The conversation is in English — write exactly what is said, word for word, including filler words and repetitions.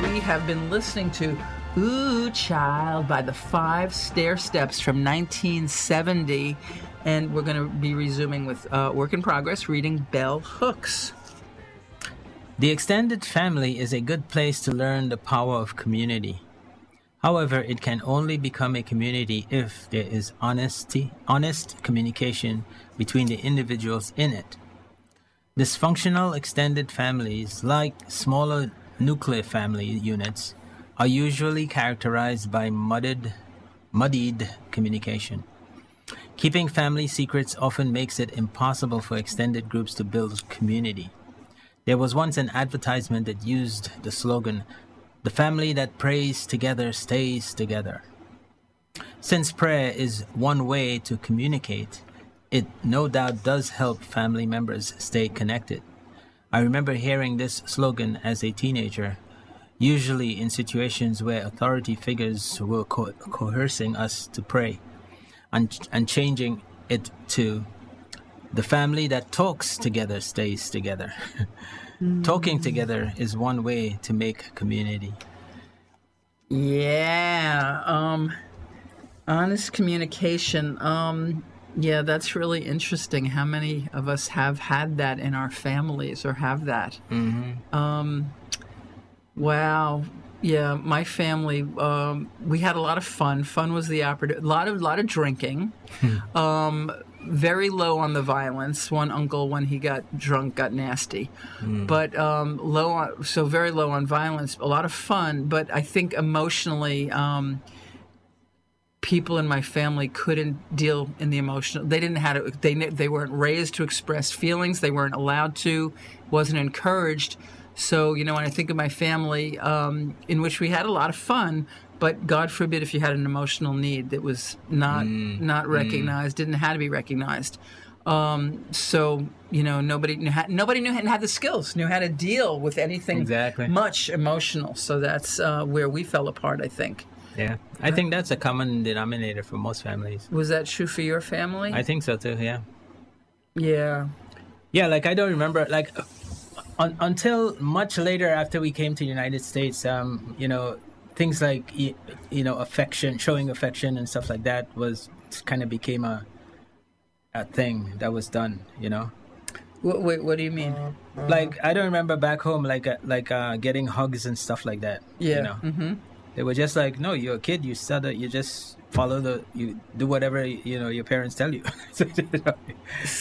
We have been listening to Ooh Child by the Five Stair Steps from nineteen seventy, and we're going to be resuming with uh, Work in Progress, reading Bell Hooks. The extended family is a good place to learn the power of community. However, it can only become a community if there is honesty, honest communication between the individuals in it. Dysfunctional extended families, like smaller nuclear family units, are usually characterized by muddied, muddied communication. Keeping family secrets often makes it impossible for extended groups to build community. There was once an advertisement that used the slogan, "The family that prays together stays together." Since prayer is one way to communicate, it no doubt does help family members stay connected. I remember hearing this slogan as a teenager, usually in situations where authority figures were co- coercing us to pray, and, and changing it to, "The family that talks together stays together." Mm. Talking together is one way to make community. Yeah, um, honest communication. Um, yeah, that's really interesting. How many of us have had that in our families or have that? Mm-hmm. Um, wow. Yeah, my family, um, we had a lot of fun. Fun was the operative. A lot of, lot of drinking. um, very low on the violence. One uncle, when he got drunk, got nasty. Mm. But um, low on, so very low on violence. A lot of fun, but I think emotionally, um, people in my family couldn't deal in the emotional. They didn't have to. They they weren't raised to express feelings. They weren't allowed to. Wasn't encouraged. So you know, when I think of my family, um, in which we had a lot of fun, but God forbid if you had an emotional need that was not mm. not recognized, mm. didn't have to be recognized. Um, so you know, nobody knew how, nobody knew had the skills, knew how to deal with anything exactly. much emotional. So that's uh, where we fell apart, I think. Yeah, I think that's a common denominator for most families. Was that true for your family? I think so too, yeah. Yeah. Yeah, like I don't remember, like un- until much later after we came to the United States, um, you know, things like, you, you know, affection, showing affection and stuff like that was kind of became a a thing that was done, you know. Wait, wait what do you mean? Like, I don't remember back home, like, uh, like uh, getting hugs and stuff like that, yeah. you know. Mm-hmm. They were just like, no, you're a kid. You study. You just follow the. You do whatever you know your parents tell you.